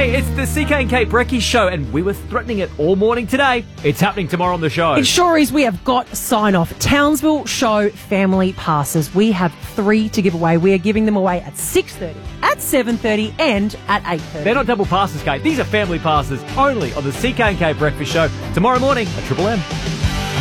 Hey, it's the CK and Kate Brekkie show, and we were threatening it all morning today. It's happening tomorrow on the show. It sure is. We have got sign-off. Townsville Show family passes. We have 3 to give away. We are giving them away at 6:30, at 7:30 and at 8:30. They're not double passes, Kate. These are family passes only on the CK and Kate Breakfast Show tomorrow morning at Triple M.